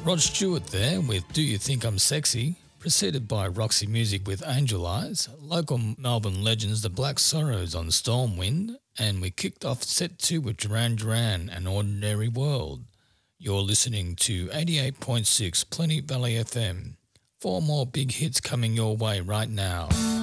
Rod Stewart there with Do You Think I'm Sexy, preceded by Roxy Music with Angel Eyes, local Melbourne legends The Black Sorrows on Stormwind, and we kicked off set 2 with Duran Duran, An Ordinary World. You're listening to 88.6 Plenty Valley FM. 4 more big hits coming your way right now.